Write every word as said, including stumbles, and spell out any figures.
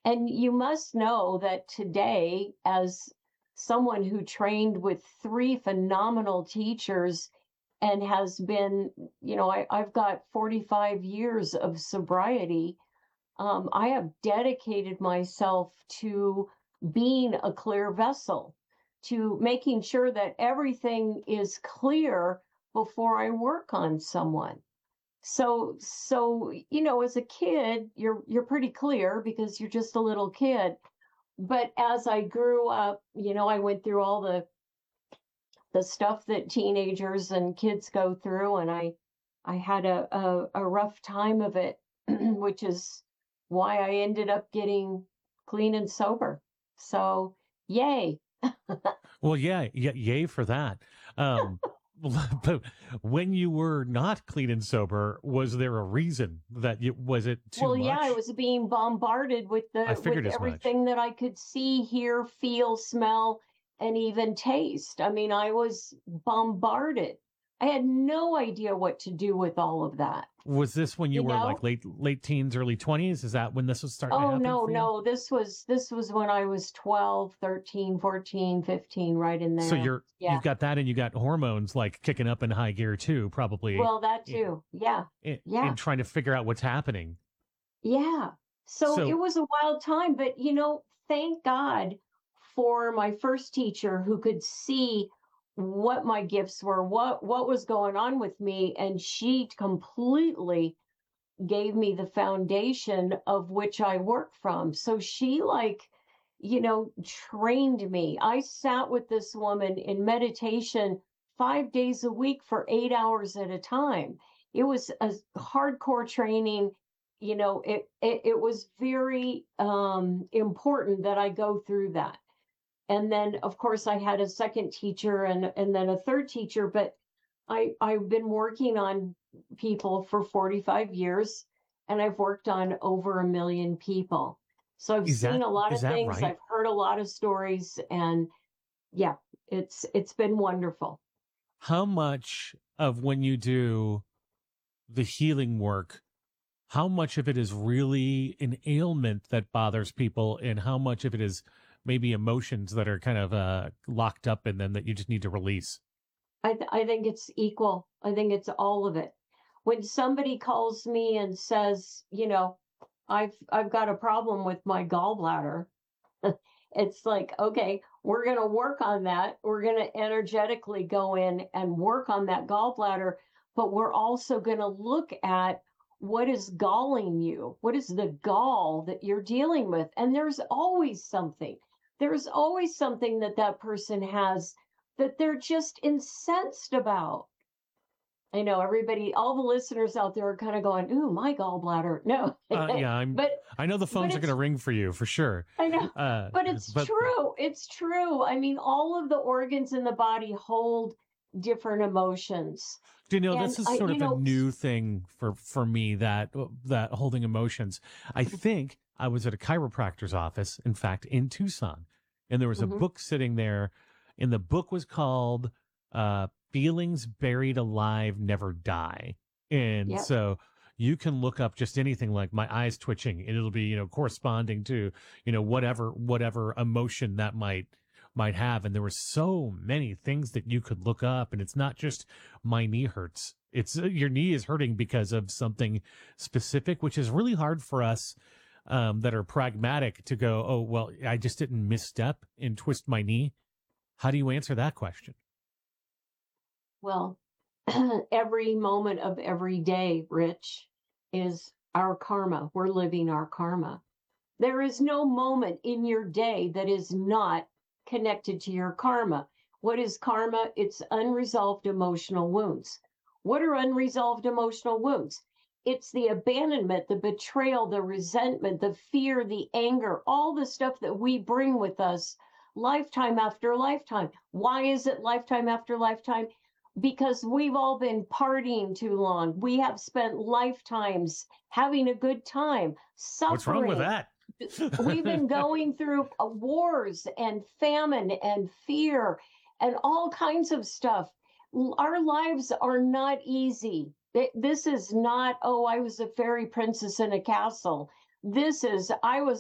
And you must know that today, as someone who trained with three phenomenal teachers and has been, you know, I, I've got forty-five years of sobriety. Um, I have dedicated myself to being a clear vessel, to making sure that everything is clear before I work on someone. So, so, you know, as a kid, you're you're pretty clear because you're just a little kid. But as I grew up, you know, I went through all the the stuff that teenagers and kids go through, and I I had a a, a rough time of it, which is why I ended up getting clean and sober. So, yay. Well, yeah, yeah, yay for that. Um, but when you were not clean and sober, was there a reason that you, was it too Well, yeah, I much? was being bombarded with I the with figured as much. everything that I could see, hear, feel, smell, and even taste. I mean, I was bombarded. I had no idea what to do with all of that, Was this when you you were like know? late late teens, early twenties? Is that when this was starting to Oh, happen no, for you? no. This was this was when I was twelve, thirteen, fourteen, fifteen, right in So there. you're Yeah. you've got that and you got hormones like kicking up in high gear too, probably Well, that in, too. Yeah. in, in Yeah. trying to figure out what's happening. Yeah. So it So was a wild time, but you know, thank God for my first teacher who could see what my gifts were, what what was going on with me, and she completely gave me the foundation of which I work from. So she like, you know, trained me. I sat with this woman in meditation five days a week for eight hours at a time. It was a hardcore training. You know, it it, it was very um, important that I go through that. And then, of course, I had a second teacher and and then a third teacher. But I I've been working on people for forty-five years, and I've worked on over a million people. So I've is seen that a lot is of that things, right? I've heard a lot of stories, and yeah, it's it's been wonderful. How much of when you do the healing work, how much of it is really an ailment that bothers people, and how much of it is maybe emotions that are kind of uh, locked up in them that you just need to release? I th- I think it's equal. I think it's all of it. When somebody calls me and says, you know, I've I've got a problem with my gallbladder, it's like, okay, we're going to work on that. We're going to energetically go in and work on that gallbladder, but we're also going to look at what is galling you. What is the gall that you're dealing with? And there's always something. There's always something that that person has that they're just incensed about. I know everybody, all the listeners out there are kind of going, "Ooh, my gallbladder." No, Uh, yeah, I'm. but I know the but phones are going it's to ring for you for sure. I know, Uh, but it's but true. It's true. I mean, all of the organs in the body hold different emotions. you know, And this is I, sort you of a know, new thing for for me that that holding emotions. I think I was at a chiropractor's office, in fact, in Tucson, and there was a mhm, book sitting there, and the book was called uh, "Feelings Buried Alive Never Die," and yep. so you can look up just anything like my eyes twitching, and it'll be you know corresponding to you know whatever whatever emotion that might might have. And there were so many things that you could look up, and it's not just my knee hurts. It's uh, your knee is hurting because of something specific, which is really hard for us um, that are pragmatic to go, oh, well, I just didn't misstep and twist my knee. How do you answer that question? Well, every moment of every day, Rich, is our karma. We're living our karma. There is no moment in your day that is not connected to your karma. What is karma? It's unresolved emotional wounds. What are unresolved emotional wounds? It's the abandonment, the betrayal, the resentment, the fear, the anger, all the stuff that we bring with us lifetime after lifetime. Why is it lifetime after lifetime? Because we've all been partying too long. We have spent lifetimes having a good time, What's wrong with suffering. that? We've been going through uh, wars and famine and fear and all kinds of stuff. Our lives are not easy. This is not, oh, I was a fairy princess in a castle. This is, I was